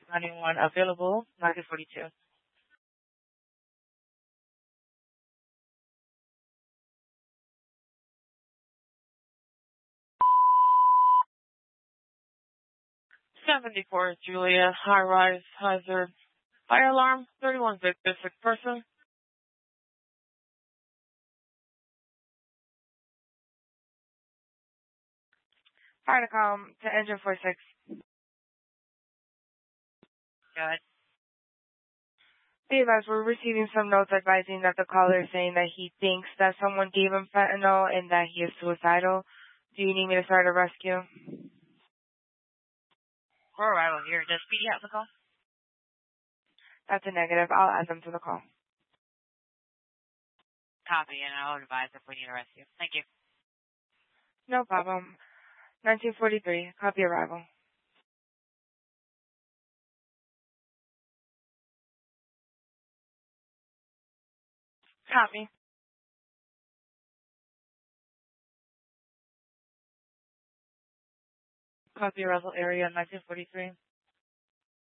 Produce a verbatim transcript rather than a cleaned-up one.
ninety-one available, nineteen forty-two. seventy-four Julia, high rise, hazard, fire alarm, thirty-one Victor, sick person. Fire to come to engine forty-six. Good. Be advised, we're receiving some notes advising that the caller is saying that he thinks that someone gave him fentanyl and that he is suicidal. Do you need me to start a rescue? For arrival here. Does P D have the call? That's a negative. I'll add them to the call. Copy, and I'll advise if we need a rescue. Thank you. No problem. nineteen forty-three. Copy arrival. Copy. Copy arrival area nineteen forty-three.